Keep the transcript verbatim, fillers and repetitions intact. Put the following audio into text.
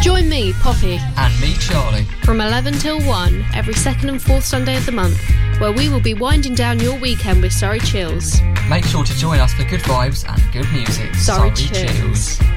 Join me, Poppy, and me, Charlie, from eleven till one every second and fourth Sunday of the month, where we will be winding down your weekend with Surrey Chills. Make sure to join us for good vibes and good music. Surrey, Surrey Chills. Chills.